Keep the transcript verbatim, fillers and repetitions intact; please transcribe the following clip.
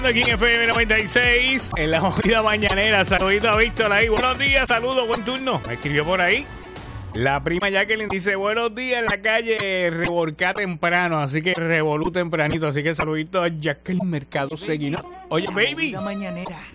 Aquí en F M noventa y seis, en la movida mañanera. Saludito a Víctor ahí. Buenos días, saludos, buen turno. Me escribió por ahí. La prima Jacqueline dice, buenos días en la calle, revolcá temprano, así que revolú tempranito. Así que saludito a Jacqueline Mercado Seguino. Oye, baby. La mañanera.